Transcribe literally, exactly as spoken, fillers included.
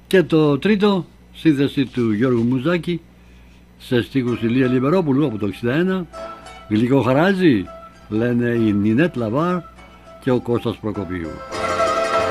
Και το τρίτο, σύνθεση του Γιώργου Μουζάκη, σε στίχους Ηλία Λιμπερόπουλου από το εξήντα ένα. Γλυκό χαράζει, λένε η Νινέτ Λαβάρ και ο Κώστας Προκοπίου.